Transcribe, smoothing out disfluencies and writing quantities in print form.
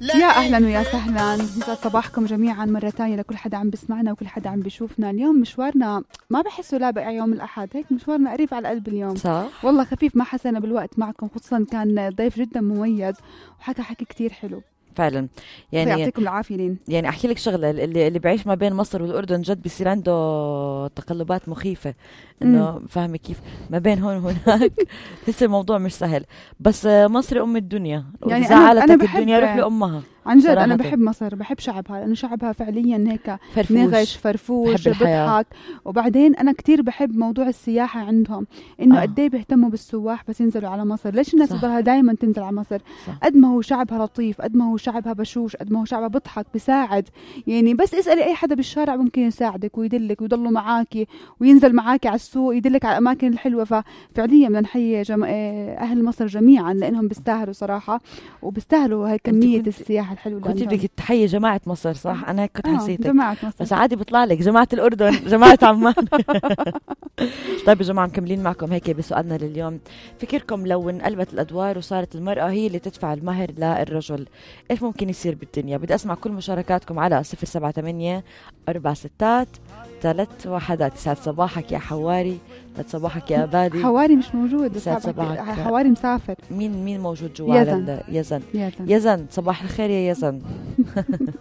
يا أهلا ويا سهلا، يسعد صباحكم جميعا مرة تانية لكل حدا عم بسمعنا وكل حدا عم بيشوفنا. اليوم مشوارنا ما بحسه لا بقى يوم الأحد، هيك مشوارنا قريب على القلب اليوم. صح والله خفيف، ما حسنا بالوقت معكم، خصوصا كان ضيف جدا مميز وحكى حكي كتير حلو. فعلا. يعطيكم العافية لين. يعني احكي لك شغله، اللي بعيش ما بين مصر والاردن جد بيصير عنده تقلبات مخيفه، انه فاهمه كيف ما بين هون وهناك. تحس الموضوع مش سهل، بس مصر ام الدنيا، يعني زعلتك الدنيا روح لامها. عن جد أنا بحب مصر، بحب شعبها، لأنه شعبها فعليا هيك نغش فرفوش بضحك. وبعدين أنا كتير بحب موضوع السياحة عندهم، إنه قديه بيهتموا بالسواح بس ينزلوا على مصر. ليش الناس تضلها دايما تنزل على مصر؟ قد ما هو شعبها لطيف، قد ما هو شعبها بشوش، قد ما هو شعبها بضحك بيساعد. يعني بس اسألي أي حدا بالشارع ممكن يساعدك ويدلك ويضلوا معاكي وينزل معاكي على السوق يدلك على الأماكن الحلوة. ففعليا بدنا نحيي أهل مصر جميعا، لأنهم بيستاهلوا صراحة، وبيستاهلوا هاي كمية السياحة الحلوة. كنت بدك تحيي جماعة مصر صح؟ أنا كنت حسيتك جماعة مصر، بس عادي بيطلع لك جماعة الأردن جماعة عمان. طيب يا جماعة مكملين معكم هيك بسؤالنا لليوم. فكركم لو انقلبت الأدوار وصارت المرأة هي اللي تدفع المهر للرجل، إيش ممكن يصير بالدنيا؟ بدي أسمع كل مشاركاتكم على 078 4 6 3 1. يسعد صباحك يا حواري، يسعد صباحك يا أبادي. حواري مش موجود، يسعد صباحك. حواري مسافر. مين موجود جوا؟ يزن. يزن صباح الخير يا يزن.